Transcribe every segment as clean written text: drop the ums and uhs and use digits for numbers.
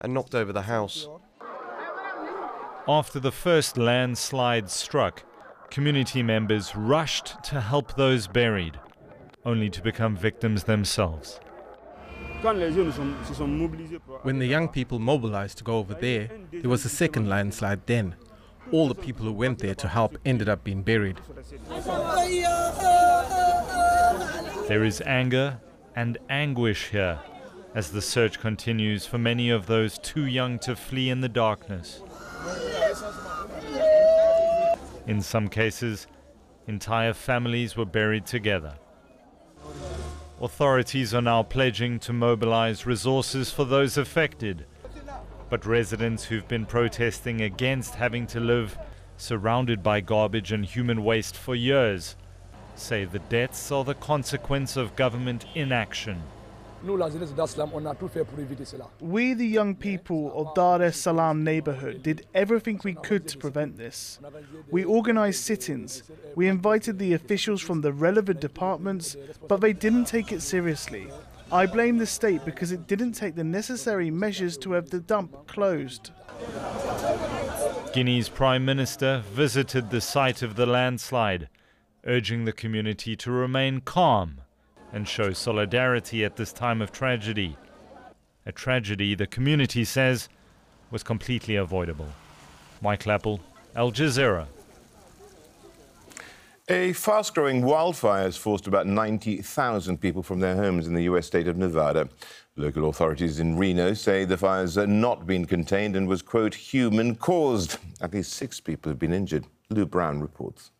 and knocked over the house. After the first landslide struck, community members rushed to help those buried, only to become victims themselves. When the young people mobilized to go over there was a second landslide then. All the people who went there to help ended up being buried. There is anger and anguish here as the search continues for many of those too young to flee in the darkness. In some cases, entire families were buried together. Authorities are now pledging to mobilize resources for those affected. But residents who've been protesting against having to live surrounded by garbage and human waste for years say the deaths are the consequence of government inaction. We, the young people of Dar es Salaam neighborhood, did everything we could to prevent this. We organized sit-ins. We invited the officials from the relevant departments, but they didn't take it seriously. I blame the state because it didn't take the necessary measures to have the dump closed. Guinea's Prime Minister visited the site of the landslide, urging the community to remain calm and show solidarity at this time of tragedy. A tragedy the community says was completely avoidable. Mike Lappel, Al Jazeera. A fast-growing wildfire has forced about 90,000 people from their homes in the U.S. state of Nevada. Local authorities in Reno say the fire's not been contained and was, quote, human-caused. At least 6 people have been injured. Lou Brown reports.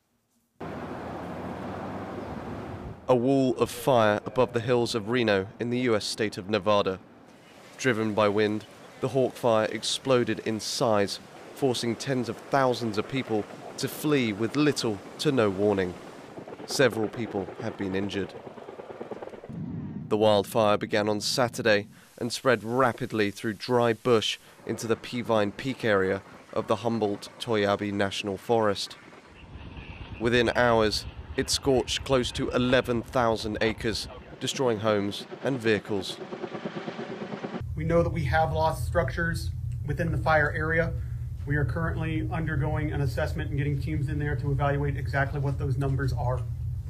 A wall of fire above the hills of Reno in the US state of Nevada. Driven by wind, the Hawk Fire exploded in size, forcing tens of thousands of people to flee with little to no warning. Several people have been injured. The wildfire began on Saturday and spread rapidly through dry bush into the Peavine Peak area of the Humboldt-Toyabe National Forest. Within hours, it scorched close to 11,000 acres, destroying homes and vehicles. We know that we have lost structures within the fire area. We are currently undergoing an assessment and getting teams in there to evaluate exactly what those numbers are.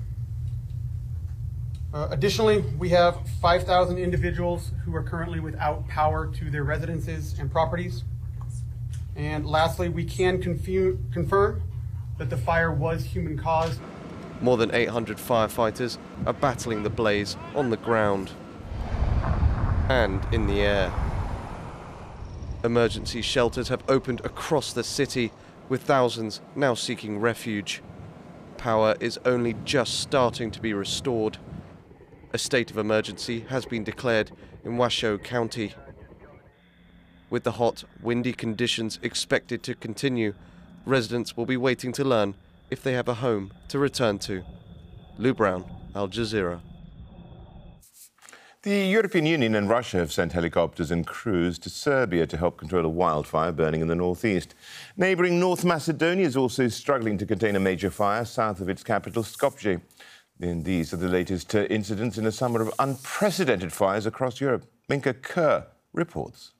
Additionally, we have 5,000 individuals who are currently without power to their residences and properties. And lastly, we can confirm that the fire was human-caused. More than 800 firefighters are battling the blaze on the ground and in the air. Emergency shelters have opened across the city, with thousands now seeking refuge. Power is only just starting to be restored. A state of emergency has been declared in Washoe County. With the hot, windy conditions expected to continue, residents will be waiting to learn if they have a home to return to. Lou Brown, Al Jazeera. The European Union and Russia have sent helicopters and crews to Serbia to help control a wildfire burning in the northeast. Neighbouring North Macedonia is also struggling to contain a major fire south of its capital, Skopje. And these are the latest incidents in a summer of unprecedented fires across Europe. Minka Kerr reports.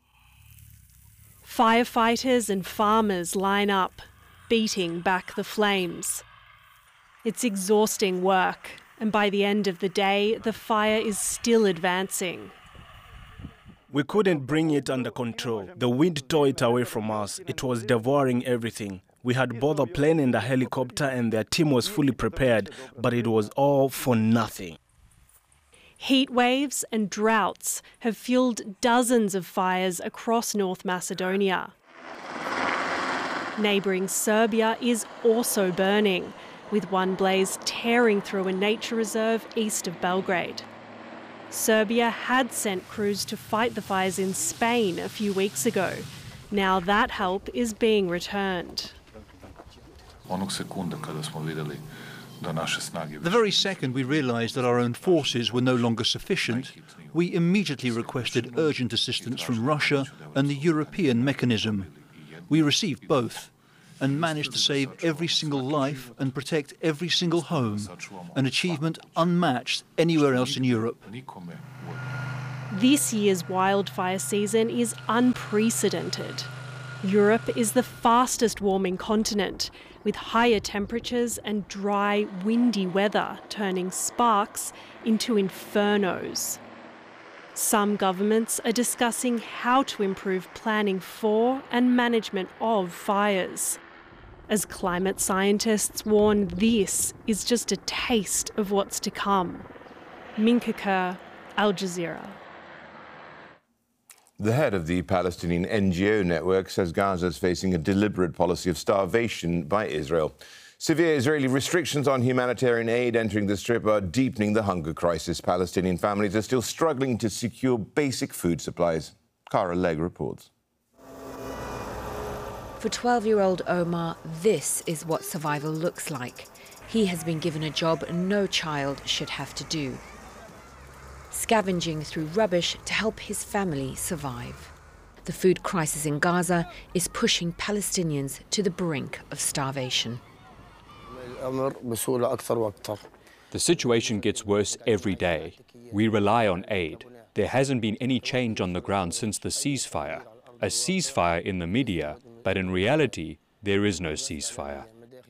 Firefighters and farmers line up, beating back the flames. It's exhausting work, and by the end of the day, the fire is still advancing. We couldn't bring it under control. The wind tore it away from us. It was devouring everything. We had both a plane and a helicopter, and their team was fully prepared, but it was all for nothing. Heat waves and droughts have fueled dozens of fires across North Macedonia. Neighbouring Serbia is also burning, with one blaze tearing through a nature reserve east of Belgrade. Serbia had sent crews to fight the fires in Spain a few weeks ago. Now that help is being returned. The very second we realised that our own forces were no longer sufficient, we immediately requested urgent assistance from Russia and the European mechanism. We received both and managed to save every single life and protect every single home, an achievement unmatched anywhere else in Europe. This year's wildfire season is unprecedented. Europe is the fastest warming continent, with higher temperatures and dry, windy weather turning sparks into infernos. Some governments are discussing how to improve planning for and management of fires. As climate scientists warn, this is just a taste of what's to come. Minka Kerr, Al Jazeera. The head of the Palestinian NGO network says Gaza is facing a deliberate policy of starvation by Israel. Severe Israeli restrictions on humanitarian aid entering the Strip are deepening the hunger crisis. Palestinian families are still struggling to secure basic food supplies. Cara Legg reports. For 12-year-old Omar, this is what survival looks like. He has been given a job no child should have to do: scavenging through rubbish to help his family survive. The food crisis in Gaza is pushing Palestinians to the brink of starvation. The situation gets worse every day. We rely on aid. There hasn't been any change on the ground since the ceasefire. A ceasefire in the media, but in reality, there is no ceasefire.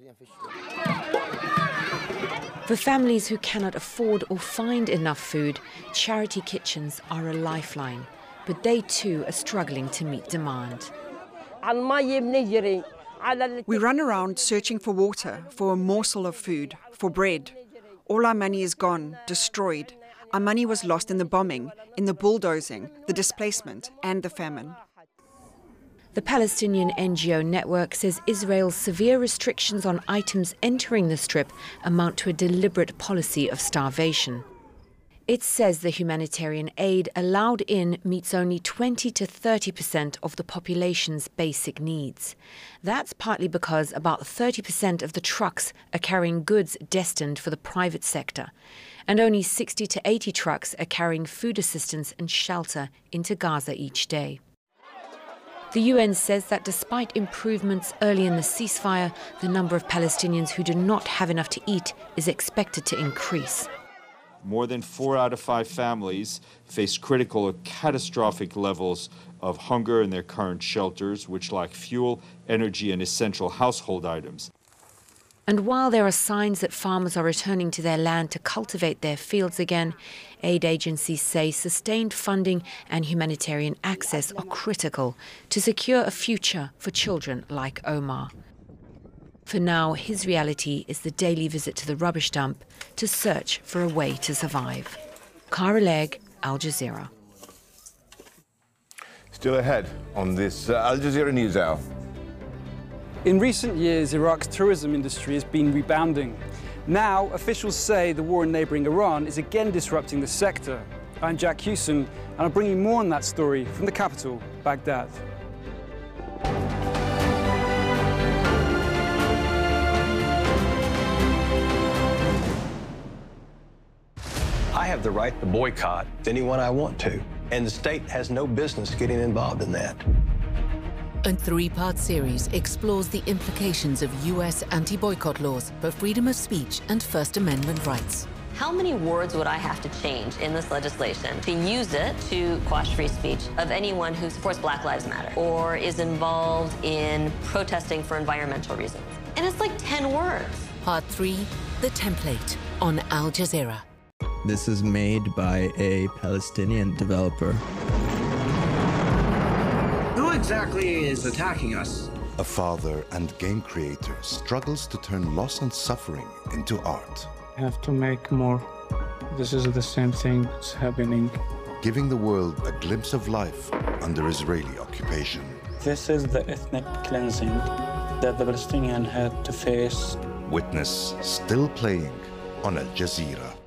For families who cannot afford or find enough food, charity kitchens are a lifeline, but they too are struggling to meet demand. We run around searching for water, for a morsel of food, for bread. All our money is gone, destroyed. Our money was lost in the bombing, in the bulldozing, the displacement, and the famine. The Palestinian NGO network says Israel's severe restrictions on items entering the Strip amount to a deliberate policy of starvation. It says the humanitarian aid allowed in meets only 20 to 30% of the population's basic needs. That's partly because about 30% of the trucks are carrying goods destined for the private sector, and only 60 to 80 trucks are carrying food assistance and shelter into Gaza each day. The UN says that despite improvements early in the ceasefire, the number of Palestinians who do not have enough to eat is expected to increase. More than 4 out of 5 families face critical or catastrophic levels of hunger in their current shelters, which lack fuel, energy, and essential household items. And while there are signs that farmers are returning to their land to cultivate their fields again, aid agencies say sustained funding and humanitarian access are critical to secure a future for children like Omar. For now, his reality is the daily visit to the rubbish dump to search for a way to survive. Cara Legg, Al Jazeera. Still ahead on this Al Jazeera News Hour. In recent years, Iraq's tourism industry has been rebounding. Now, officials say the war in neighbouring Iran is again disrupting the sector. I'm Jack Hewson, and I'll bring you more on that story from the capital, Baghdad. I have the right to boycott anyone I want to, and the state has no business getting involved in that. A 3-part series explores the implications of U.S. anti-boycott laws for freedom of speech and First Amendment rights. How many words would I have to change in this legislation to use it to quash free speech of anyone who supports Black Lives Matter or is involved in protesting for environmental reasons? And it's like 10 words. Part 3, The Template, on Al Jazeera. This is made by a Palestinian developer. Who exactly is attacking us? A father and game creator struggles to turn loss and suffering into art. I have to make more. This is the same thing that's happening. Giving the world a glimpse of life under Israeli occupation. This is the ethnic cleansing that the Palestinians had to face. Witness still playing on Al Jazeera.